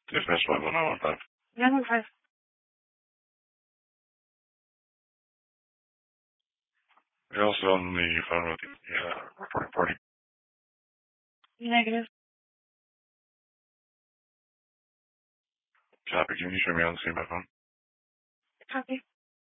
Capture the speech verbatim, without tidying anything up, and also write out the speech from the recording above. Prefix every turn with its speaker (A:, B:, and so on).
A: If that's what I want that.
B: Yeah, okay.
A: You're also on the phone with the uh, reporting party.
B: Negative.
A: Copy. Can you show me on the scene by phone?
B: Copy.